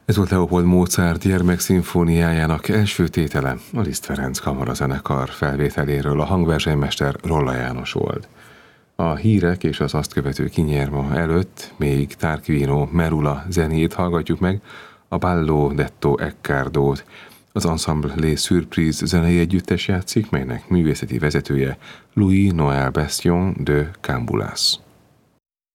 Ez volt Leopold Mozart gyermekszimfóniájának első tétele, a Liszt Ferenc kamarazenekar felvételéről. A hangversenymester Rolla János volt. A hírek és az azt követő kinyerma előtt még Tarquino Merula zenét hallgatjuk meg, a Ballo detto Eccardót. Az Ensemble Les Surprises zenei együttes játszik, melynek művészeti vezetője Louis Noël Bastion de Camboulas.